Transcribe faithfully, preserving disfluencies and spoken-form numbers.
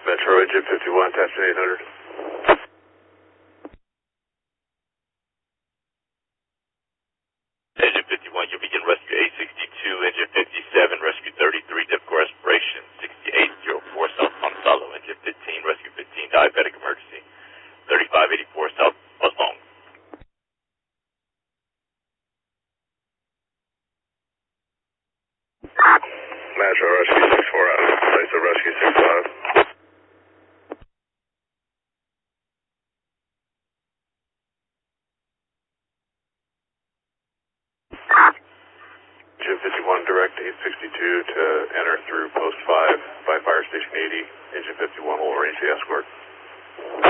Metro Engine fifty-one, attachment eight hundred. Engine fifty-one, you'll begin rescue eight sixty-two, engine fifty-seven, rescue thirty-three, difficult respiration, sixty-eight oh four South Monsalvo, engine fifteen, rescue fifteen, diabetic emergency, thirty-five eighty-four South Buslong. Metro rescue six four out, place of rescue six five. Engine fifty-one, direct eight sixty-two to enter through post five by fire station eighty. Engine fifty-one will arrange the escort.